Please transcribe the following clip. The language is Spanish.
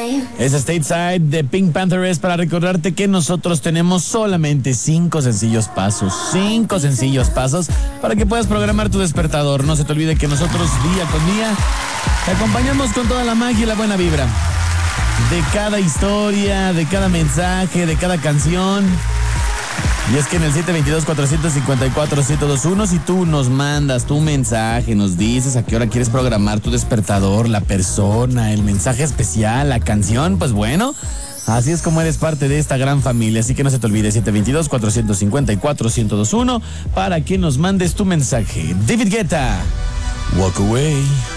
Es Stateside de Pink Panther. Es para recordarte que nosotros tenemos solamente 5 sencillos pasos. 5 sencillos pasos para que puedas programar tu despertador. No se te olvide que nosotros día con día te acompañamos con toda la magia y la buena vibra de cada historia, de cada mensaje, de cada canción. Y es que en el 722-454-1021, si tú nos mandas tu mensaje, nos dices a qué hora quieres programar tu despertador, la persona, el mensaje especial, la canción, pues bueno, así es como eres parte de esta gran familia. Así que no se te olvide, 722-454-1021, para que nos mandes tu mensaje. David Guetta, Walk Away.